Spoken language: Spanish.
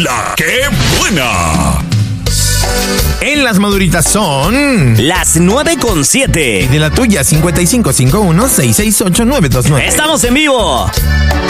La que buena. En las maduritas son las 9:07. Y de la tuya, 5551-668-929. ¡Estamos en vivo!